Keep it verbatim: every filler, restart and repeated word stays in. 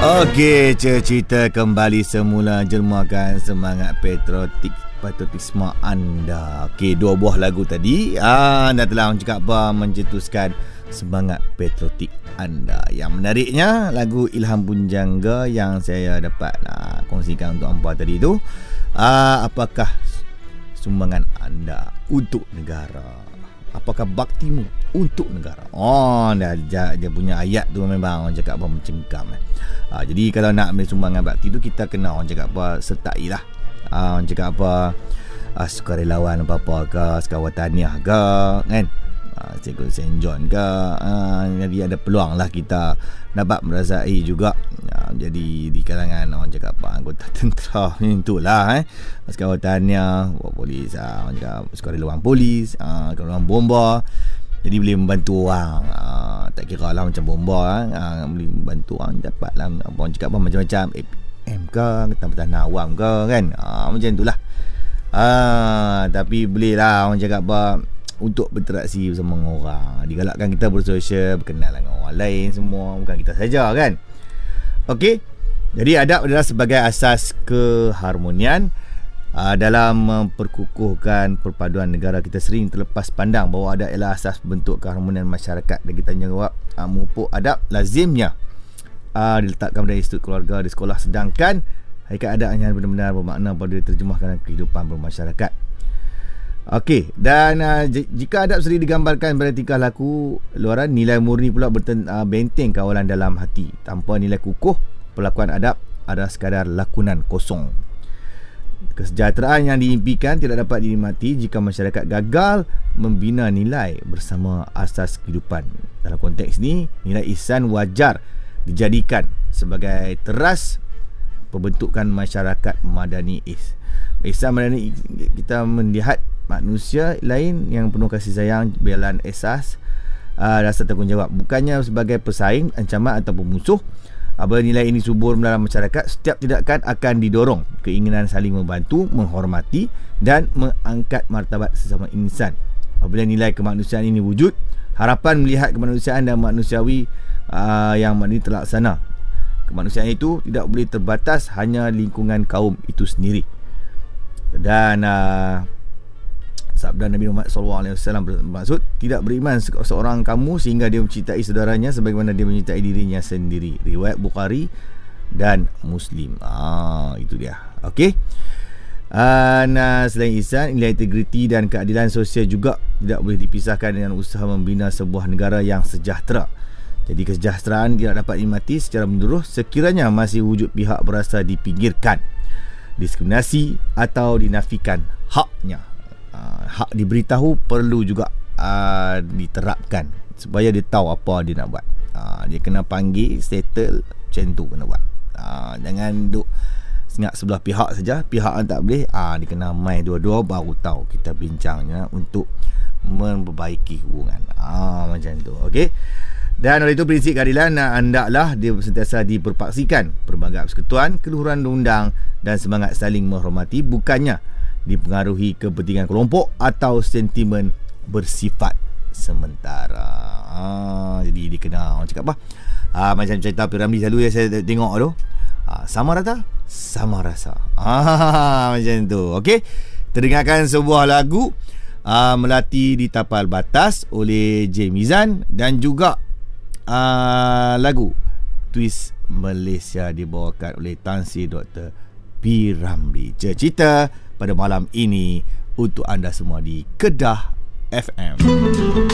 Okey, cerita kembali semula jermakan semangat patriotik patriotisme anda. Okey, dua buah lagu tadi ah, anda telah cakap apa mencetuskan semangat patriotik anda. Yang menariknya lagu Ilham Punjangga yang saya dapat ah, kongsikan untuk hampa tadi tu, ah, apakah sumbangan anda untuk negara? Apakah baktimu untuk negara? Oh, dah dia, dia punya ayat tu memang orang cakap apa mencengkam eh. Ha, jadi kalau nak ambil sumbangan bakti tu, kita kena orang cakap apa sertai lah. Ha, orang cakap apa ha, sukarelawan apa-apa ke, sekawataniah ke kan, ha, Cikgu Saint John ke, ha, jadi ada peluang lah kita dapat merasai juga. Ha, jadi di kalangan orang cakap apa anggota tentera itulah eh, sekawataniah, polis, ha, orang cakap sukarelawan polis, ha, sukarelawan bomba. Jadi boleh membantu orang, uh, tak kira lah macam bomba, uh, boleh membantu orang dapat lah, orang cakap apa macam-macam A P M ke, Pertahanan Awam ke kan, uh, macam tu lah. Uh, tapi boleh lah orang cakap apa untuk berinteraksi bersama orang, digalakkan kita bersosial, berkenal dengan orang lain semua, bukan kita saja kan. Okey, jadi adab adalah sebagai asas keharmonian. Uh, dalam memperkukuhkan perpaduan negara, kita sering terlepas pandang bahawa adab ialah asas bentuk keharmonian masyarakat, dan kita jawab uh, memupuk adab lazimnya uh, diletakkan pada institut keluarga di sekolah, sedangkan hakikat adab hanya benar-benar bermakna pada diterjemahkan dalam kehidupan bermasyarakat. Okey, dan uh, j- jika adab sering digambarkan pada tingkah laku luaran, nilai murni pula berten- uh, benteng kawalan dalam hati. Tanpa nilai kukuh, perlakuan adab adalah sekadar lakonan kosong. Kesejahteraan yang diimpikan tidak dapat dinikmati jika masyarakat gagal membina nilai bersama asas kehidupan. Dalam konteks ni, nilai ihsan wajar dijadikan sebagai teras pembentukan masyarakat madani. Ihsan madani, kita melihat manusia lain yang penuh kasih sayang, belan esas, uh, rasa tanggungjawab, bukannya sebagai pesaing, ancaman ataupun musuh. Apabila nilai ini subur dalam masyarakat, setiap tindakan akan didorong keinginan saling membantu, menghormati dan mengangkat martabat sesama insan. Apabila nilai kemanusiaan ini wujud, harapan melihat kemanusiaan dan manusiawi uh, yang maknanya terlaksana. Kemanusiaan itu tidak boleh terbatas hanya lingkungan kaum itu sendiri. Dan uh, sabda Nabi Muhammad sallallahu alaihi wasallam bermaksud, tidak beriman seorang kamu sehingga dia mencintai saudaranya sebagaimana dia mencintai dirinya sendiri. Riwayat Bukhari dan Muslim. Ah, itu dia. Okey. Dan uh, selain ihsan, nilai integriti dan keadilan sosial juga tidak boleh dipisahkan dengan usaha membina sebuah negara yang sejahtera. Jadi kesejahteraan tidak dapat dinikmati secara menyeluruh sekiranya masih wujud pihak berasa dipinggirkan, diskriminasi atau dinafikan haknya. Uh, hak diberitahu perlu juga uh, diterapkan supaya dia tahu apa dia nak buat. Uh, dia kena panggil, settle, macam tu kena buat. Uh, jangan duk sengak sebelah pihak saja, pihak yang tak boleh, uh, dia kena main dua-dua baru tahu kita bincangnya untuk memperbaiki hubungan. Uh, macam tu. Okey. Dan oleh itu prinsip keadilan uh, hendaklah dia sentiasa diperpaksikan. Pelbagai persekutuan, keluhuran undang dan semangat saling menghormati, bukannya dipengaruhi kepentingan kelompok atau sentimen bersifat sementara. Ha, jadi dia kena orang cakap apa? Ha, macam cerita Piramli selalu yang saya tengok tu. Ha, sama rata, sama rasa. Ha, macam tu. Okey. Terdengarkan sebuah lagu uh, Melati di Tapal Batas oleh J Mizan, dan juga uh, lagu Twist Malaysia dibawakan oleh Tan Sri Doktor Piramli. Cerita pada malam ini untuk anda semua di Kedah F M.